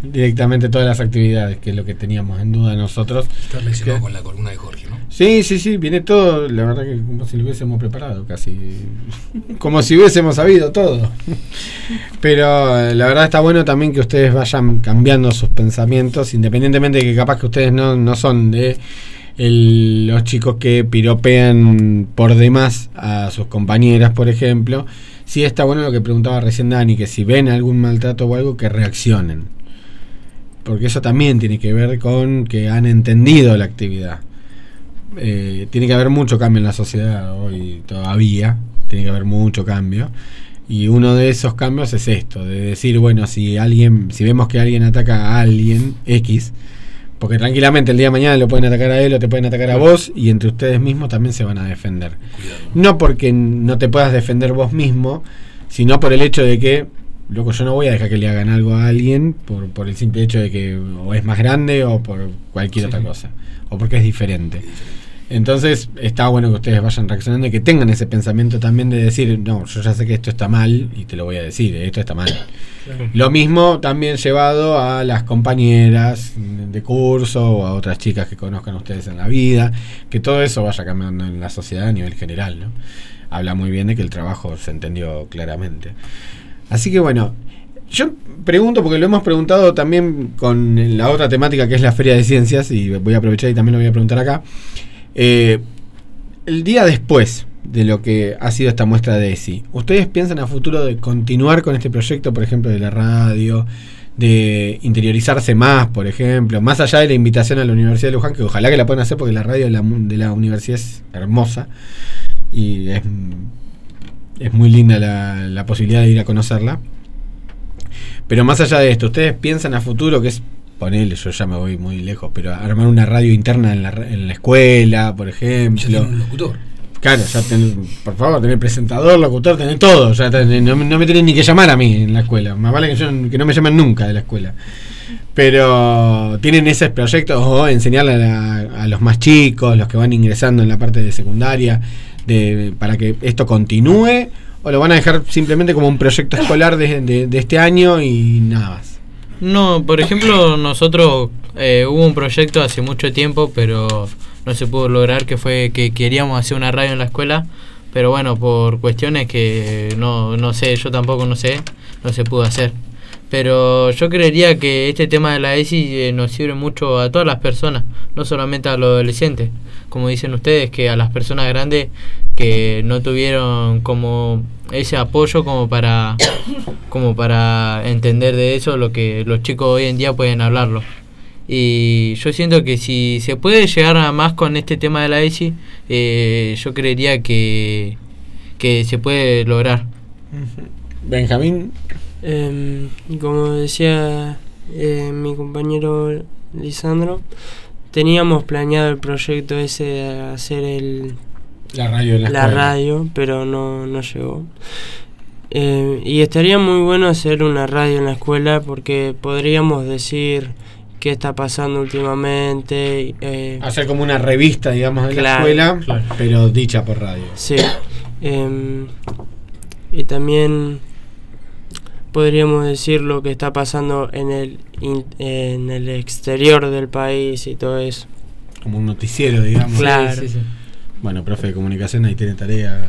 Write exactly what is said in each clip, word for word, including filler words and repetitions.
directamente todas las actividades, que es lo que teníamos en duda nosotros. Está relacionado que, con la columna de Jorge, ¿no? Sí, sí, sí, viene todo, la verdad que como si lo hubiésemos preparado casi, como si hubiésemos sabido todo. Pero la verdad está bueno también que ustedes vayan cambiando sus pensamientos, independientemente de que capaz que ustedes no, no son de el, los chicos que piropean por demás a sus compañeras, por ejemplo. Sí está bueno lo que preguntaba recién Dani, que si ven algún maltrato o algo, que reaccionen. Porque eso también tiene que ver con que han entendido la actividad. Eh, tiene que haber mucho cambio en la sociedad hoy todavía, tiene que haber mucho cambio. Y uno de esos cambios es esto, de decir, bueno, si alguien, si vemos que alguien ataca a alguien X, porque tranquilamente el día de mañana lo pueden atacar a él o te pueden atacar a vos, y entre ustedes mismos también se van a defender. Cuidado. No porque no te puedas defender vos mismo, sino por el hecho de que, loco, yo no voy a dejar que le hagan algo a alguien por, por el simple hecho de que o es más grande o por cualquier sí. otra cosa, o porque es diferente. Entonces está bueno que ustedes vayan reaccionando y que tengan ese pensamiento también de decir, no, yo ya sé que esto está mal y te lo voy a decir, esto está mal. Claro. Lo mismo también llevado a las compañeras de curso o a otras chicas que conozcan ustedes en la vida, que todo eso vaya cambiando en la sociedad a nivel general, ¿no? Habla muy bien de que el trabajo se entendió claramente. Así que bueno, yo pregunto, porque lo hemos preguntado también con la otra temática que es la Feria de Ciencias, y voy a aprovechar y también lo voy a preguntar acá. Eh, el día después de lo que ha sido esta muestra de E S I, ¿ustedes piensan a futuro de continuar con este proyecto, por ejemplo, de la radio, de interiorizarse más, por ejemplo, más allá de la invitación a la Universidad de Luján, que ojalá que la puedan hacer porque la radio de la, de la universidad es hermosa y es, es muy linda la, la posibilidad de ir a conocerla? Pero más allá de esto, ¿ustedes piensan a futuro, que es, ponele, yo ya me voy muy lejos, pero armar una radio interna en la, en la escuela, por ejemplo? Ya tiene un locutor. Claro, ya ten, por favor, tener presentador, locutor, tener todo. Ya ten, no, no me tienen ni que llamar a mí en la escuela. Más vale que, yo, que no me llamen nunca de la escuela. Pero tienen esos proyectos, o enseñarle a, la, a los más chicos, los que van ingresando en la parte de secundaria, de, para que esto continúe, o lo van a dejar simplemente como un proyecto escolar de, de, de este año y nada más. No, por ejemplo, nosotros eh, hubo un proyecto hace mucho tiempo, pero no se pudo lograr, que fue que queríamos hacer una radio en la escuela, pero bueno, por cuestiones que no, no sé, yo tampoco no sé, no se pudo hacer. Pero yo creería que este tema de la E S I eh, nos sirve mucho a todas las personas, no solamente a los adolescentes, como dicen ustedes, que a las personas grandes que no tuvieron como ese apoyo como para como para entender de eso, lo que los chicos hoy en día pueden hablarlo. Y yo siento que si se puede llegar a más con este tema de la E S I, eh, yo creería que que se puede lograr. Benjamín. Eh, como decía eh, mi compañero Lisandro, teníamos planeado el proyecto ese de hacer el la radio, en la, la radio, pero no, no llegó. Eh, y estaría muy bueno hacer una radio en la escuela, porque podríamos decir qué está pasando últimamente. Eh, hacer como una revista, digamos, de claro, la escuela, claro, pero dicha por radio. Sí. Eh, y también podríamos decir lo que está pasando en el in, en el exterior del país y todo eso. Como un noticiero, digamos. Claro. Sí, sí, sí. Bueno, profe de comunicación ahí tiene tarea,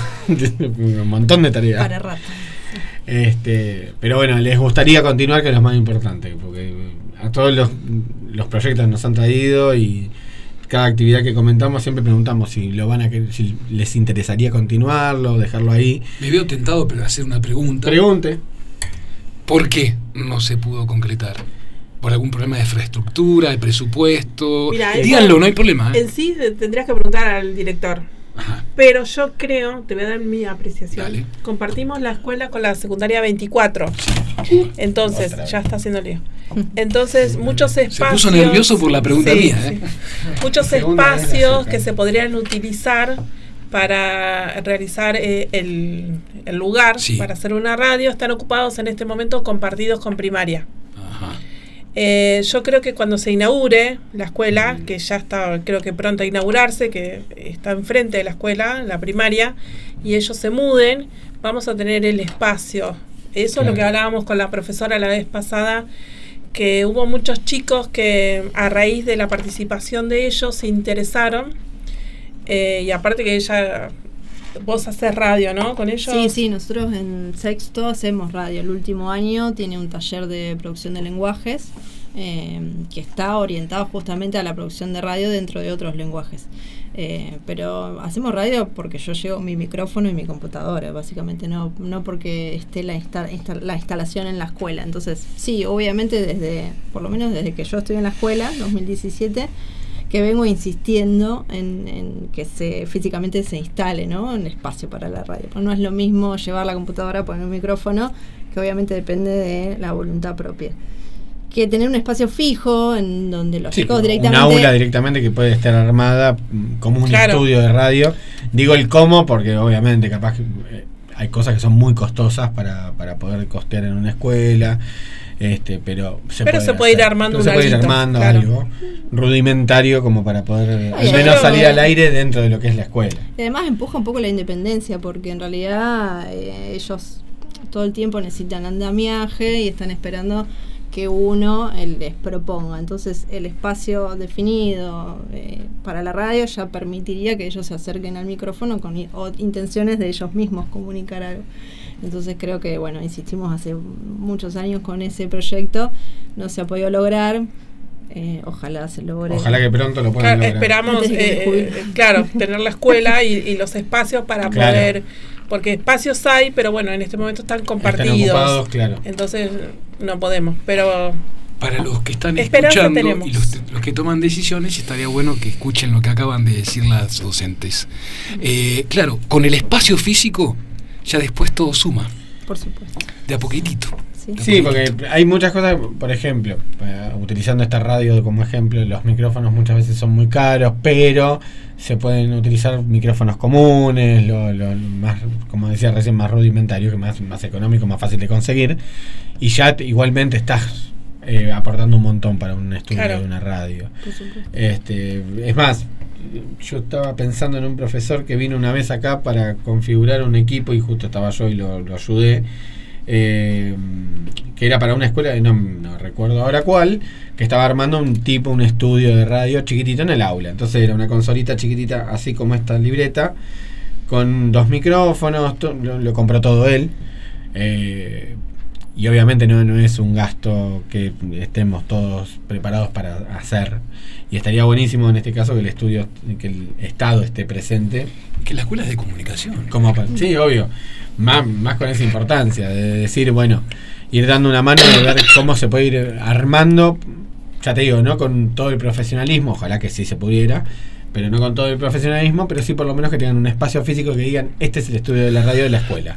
un montón de tareas. Para rato. Este, pero bueno, les gustaría continuar, que es lo más importante, porque a todos los, los proyectos nos han traído, y cada actividad que comentamos siempre preguntamos si lo van a si les interesaría continuarlo, dejarlo ahí. Me veo tentado pero hacer una pregunta. Pregunte. ¿Por qué no se pudo concretar? ¿Por algún problema de infraestructura, de presupuesto? Mirá, díganlo, no hay problema, ¿eh? En sí tendrías que preguntar al director. Ajá. Pero yo creo, te voy a dar mi apreciación. Dale. Compartimos la escuela con la secundaria veinticuatro. Entonces, ya está haciendo lío. Entonces, muchos espacios. Se puso nervioso por la pregunta sí, mía, sí. ¿eh? Muchos espacios que se podrían utilizar para realizar eh, el, el lugar, sí, para hacer una radio, están ocupados en este momento compartidos con primaria. Ajá. Eh, yo creo que cuando se inaugure la escuela, que ya está, creo que pronto a inaugurarse, que está enfrente de la escuela, la primaria, y ellos se muden, vamos a tener el espacio. Eso claro, es lo que hablábamos con la profesora la vez pasada, que hubo muchos chicos que a raíz de la participación de ellos se interesaron, eh, y aparte que ella, vos haces radio, ¿no? Con ellos. Sí, sí, nosotros en sexto hacemos radio. El último año tiene un taller de producción de lenguajes eh, que está orientado justamente a la producción de radio dentro de otros lenguajes. Eh, pero hacemos radio porque yo llevo mi micrófono y mi computadora, básicamente, no, no porque esté la, insta, insta, la instalación en la escuela. Entonces, sí, obviamente desde, por lo menos desde que yo estoy en la escuela, dos mil diecisiete, que vengo insistiendo en, en que se físicamente se instale, ¿no?, un espacio para la radio. Pero no es lo mismo llevar la computadora, poner un micrófono, que obviamente depende de la voluntad propia, que tener un espacio fijo en donde los sí, chicos directamente... Un aula directamente que puede estar armada como un claro. estudio de radio. Digo el cómo porque obviamente capaz que eh, hay cosas que son muy costosas para, para poder costear en una escuela, este, pero se pero puede se puede hacer. ir armando pero un se puede ir alguito, armando claro. algo rudimentario como para poder al Yo menos creo- salir al aire dentro de lo que es la escuela. Y además empuja un poco la independencia, porque en realidad eh, ellos todo el tiempo necesitan andamiaje y están esperando que uno eh, les proponga. Entonces el espacio definido eh, para la radio ya permitiría que ellos se acerquen al micrófono con i- o intenciones de ellos mismos comunicar algo. Entonces creo que, bueno, insistimos hace muchos años con ese proyecto, no se ha podido lograr, eh, ojalá se logre. Ojalá que pronto lo puedan Claro, lograr. esperamos, Antes de que eh, te jubiles. eh, claro, tener la escuela y, y los espacios para Claro. poder, porque espacios hay, pero bueno, en este momento están compartidos. Están ocupados, claro. Entonces no podemos, pero Para los que están Esperanza escuchando tenemos. y los, los que toman decisiones, estaría bueno que escuchen lo que acaban de decir las docentes. Eh, claro, con el espacio físico, ya después todo suma, Por supuesto. de a poquitito. Sí. Sí, porque hay muchas cosas, por ejemplo, eh, utilizando esta radio como ejemplo, los micrófonos muchas veces son muy caros, pero se pueden utilizar micrófonos comunes, lo, lo más, como decía recién, más rudimentarios, que más, más económico, más fácil de conseguir, y ya te- igualmente estás eh, aportando un montón para un estudio Claro. de una radio. Por supuesto. Este, es más, yo estaba pensando en un profesor que vino una vez acá para configurar un equipo y justo estaba yo y lo, lo ayudé, eh, que era para una escuela, no, no recuerdo ahora cuál, que estaba armando un tipo, un estudio de radio chiquitito en el aula. Entonces era una consolita chiquitita, así como esta libreta, con dos micrófonos, to- lo, lo compró todo él. Eh, y obviamente no, no es un gasto que estemos todos preparados para hacer, y estaría buenísimo en este caso que el estudio, que el Estado esté presente Que la escuela es de comunicación. como pa- sí, obvio, más, más con esa importancia de decir, bueno, ir dando una mano de ver cómo se puede ir armando, ya te digo, no con todo el profesionalismo, ojalá que sí se pudiera, pero no con todo el profesionalismo, pero sí por lo menos que tengan un espacio físico que digan, este es el estudio de la radio de la escuela,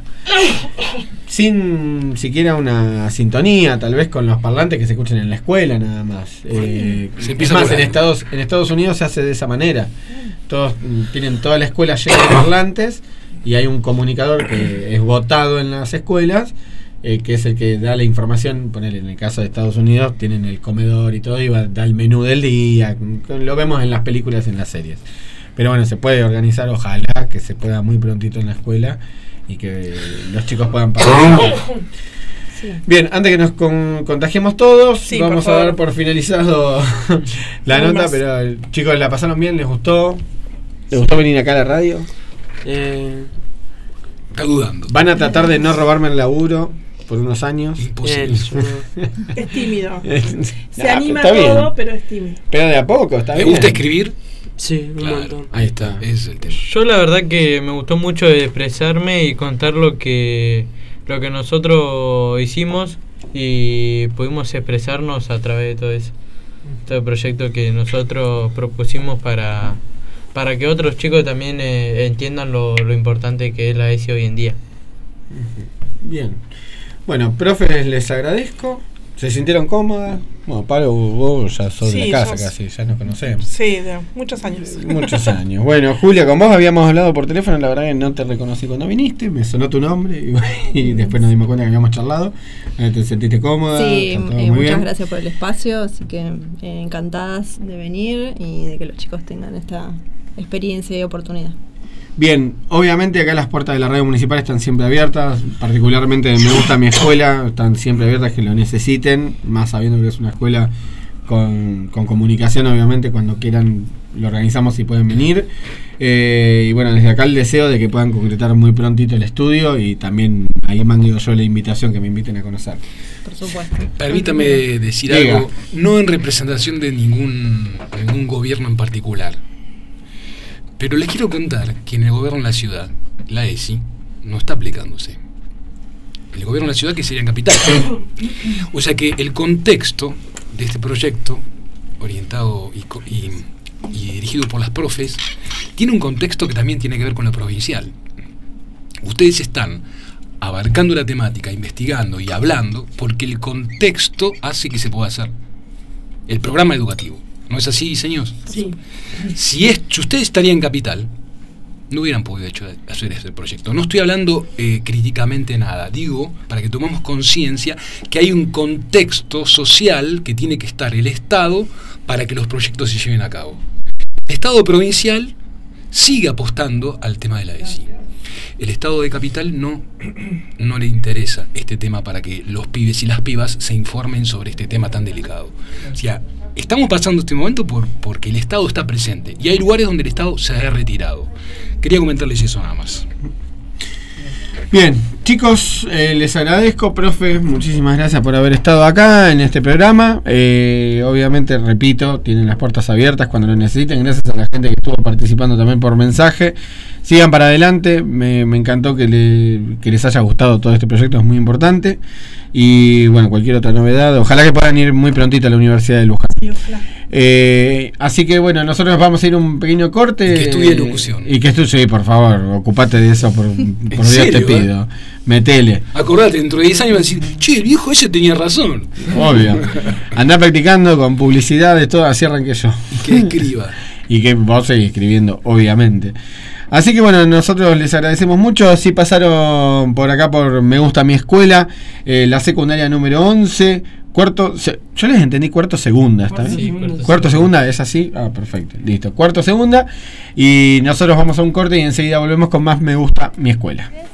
sin siquiera una sintonía, tal vez con los parlantes que se escuchen en la escuela nada más. Eh, Se es empieza más, por en ahí. Estados, en Estados Unidos se hace de esa manera. Todos mm, tienen toda la escuela llena de parlantes y hay un comunicador que es votado en las escuelas, eh, que es el que da la información. Ponele, en el caso de Estados Unidos tienen el comedor y todo, y va, da el menú del día, lo vemos en las películas, en las series. Pero bueno, se puede organizar, ojalá que se pueda muy prontito en la escuela y que los chicos puedan participar. Sí. Bien, antes que nos con- contagiemos todos, Sí, vamos por a favor. dar por finalizado la No nota, más. pero eh, chicos, ¿la pasaron bien? ¿Les gustó? ¿Les gustó venir acá a la radio? Eh, Está dudando. ¿Van a tratar de no robarme el laburo por unos años? Imposible. él, yo- es tímido. Se Ah, anima está bien. todo, pero es tímido. Pero de a poco, está ¿Me bien. gusta escribir? sí, un Claro. montón. Ahí está. Ese es el tema. Yo la verdad que me gustó mucho expresarme y contar lo que lo que nosotros hicimos y pudimos expresarnos a través de todo eso. Todo el proyecto que nosotros propusimos para, para que otros chicos también eh, entiendan lo, lo importante que es la E S I hoy en día. Bien. Bueno, profes, les agradezco. ¿Se sintieron cómodas? Bueno, Pablo, vos ya sos de Sí, la casa sos- casi, ya nos conocemos. Sí, de muchos años. Muchos años. Bueno, Julia, con vos habíamos hablado por teléfono, la verdad que no te reconocí cuando viniste, me sonó tu nombre y, y después nos dimos cuenta que habíamos charlado. Eh, ¿Te sentiste cómoda? Sí, ¿Está todo eh, muy muchas bien? gracias por el espacio, así que eh, encantadas de venir y de que los chicos tengan esta experiencia y oportunidad. Bien, obviamente acá las puertas de la radio municipal están siempre abiertas, particularmente Me Gusta Mi Escuela, están siempre abiertas, que lo necesiten, más sabiendo que es una escuela con, con comunicación, obviamente cuando quieran lo organizamos y pueden venir. Eh, y bueno, desde acá el deseo de que puedan concretar muy prontito el estudio y también ahí mando yo la invitación que me inviten a conocer. Por supuesto. Permítame decir Diga. algo, no en representación de ningún, ningún gobierno en particular, pero les quiero contar que en el gobierno de la ciudad, la E S I, no está aplicándose. El gobierno de la ciudad, que sería en capital. O sea que el contexto de este proyecto, orientado y, y, y dirigido por las profes, tiene un contexto que también tiene que ver con lo provincial. Ustedes están abarcando la temática, investigando y hablando, porque el contexto hace que se pueda hacer. El programa educativo. ¿No es así, señores? Sí. Si, es, si ustedes estarían en capital, no hubieran podido hecho, hacer este proyecto. No estoy hablando eh, críticamente nada. Digo, para que tomemos conciencia, que hay un contexto social que tiene que estar el Estado para que los proyectos se lleven a cabo. El Estado provincial sigue apostando al tema de la E S I. El Estado de capital no, no le interesa este tema para que los pibes y las pibas se informen sobre este tema tan delicado. O sea, estamos pasando este momento por, porque el Estado está presente y hay lugares donde el Estado se ha retirado. Quería comentarles eso nada más. Bien, chicos, eh, les agradezco, profe, muchísimas gracias por haber estado acá en este programa. Eh, obviamente, repito, tienen las puertas abiertas cuando lo necesiten. Gracias a la gente que estuvo participando también por mensaje. Sigan para adelante, me, me encantó que, le, que les haya gustado todo este proyecto, es muy importante. Y bueno, cualquier otra novedad, ojalá que puedan ir muy prontito a la Universidad de Luján. Sí, ojalá. Eh, así que bueno, nosotros vamos a ir un pequeño corte. Y que estudie locución. Y que estudie, sí, por favor, ocupate de eso, por, por Dios serio, te pido. ¿Eh? Metele. Acordate, dentro de diez años vas a decir, che, el viejo ese tenía razón. Obvio. Andá practicando con publicidades, todo, así arranqué yo. Que escriba. Y que vos seguís escribiendo, obviamente. Así que bueno, nosotros les agradecemos mucho. Si pasaron por acá por Me Gusta Mi Escuela, eh, la secundaria número once, cuarto, se, yo les entendí cuarto segunda, ¿está bien? Sí, cuarto, cuarto segunda, ¿es así? Ah, perfecto, listo. Cuarto segunda, y nosotros vamos a un corte y enseguida volvemos con más Me Gusta Mi Escuela.